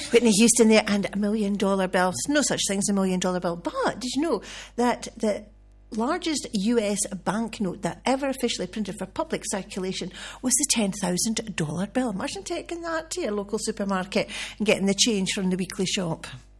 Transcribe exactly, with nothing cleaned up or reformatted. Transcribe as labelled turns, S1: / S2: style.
S1: Whitney Houston there, and a million dollar bill. There's no such thing as a million dollar bill. But did you know that the largest U S banknote that ever officially printed for public circulation was the ten thousand dollar bill? Imagine taking that to your local supermarket and getting the change from the weekly shop.